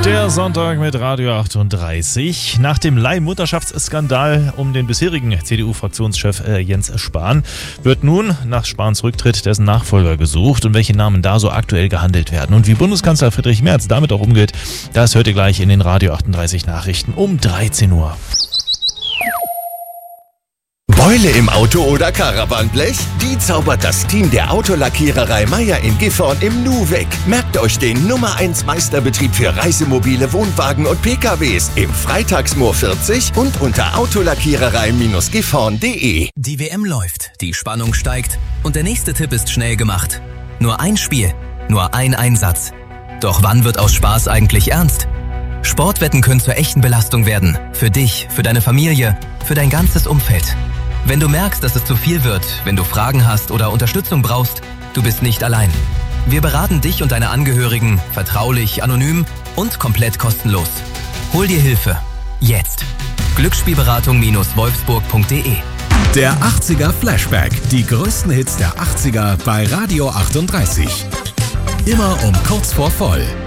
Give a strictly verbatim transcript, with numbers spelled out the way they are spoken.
Der Sonntag mit Radio achtunddreißig. Nach dem Leihmutterschaftsskandal um den bisherigen C D U-Fraktionschef äh, Jens Spahn wird nun nach Spahns Rücktritt dessen Nachfolger gesucht und welche Namen da so aktuell gehandelt werden. Und wie Bundeskanzler Friedrich Merz damit auch umgeht, das hört ihr gleich in den Radio achtunddreißig Nachrichten um dreizehn Uhr. Beule im Auto oder Caravanblech? Die zaubert das Team der Autolackiererei Meier in Gifhorn im Nu weg. Merkt euch den Nummer eins Meisterbetrieb für Reisemobile, Wohnwagen und P K Ws im Freitagsmoor vierzig und unter autolackiererei Bindestrich gifhorn punkt de. Die W M läuft, die Spannung steigt und der nächste Tipp ist schnell gemacht. Nur ein Spiel, nur ein Einsatz. Doch wann wird aus Spaß eigentlich ernst? Sportwetten können zur echten Belastung werden. Für dich, für deine Familie, für dein ganzes Umfeld. Wenn du merkst, dass es zu viel wird, wenn du Fragen hast oder Unterstützung brauchst, du bist nicht allein. Wir beraten dich und deine Angehörigen vertraulich, anonym und komplett kostenlos. Hol dir Hilfe. Jetzt. Glücksspielberatung Wolfsburg punkt de. Der achtziger Flashback. Die größten Hits der achtziger bei Radio achtunddreißig. Immer um kurz vor voll.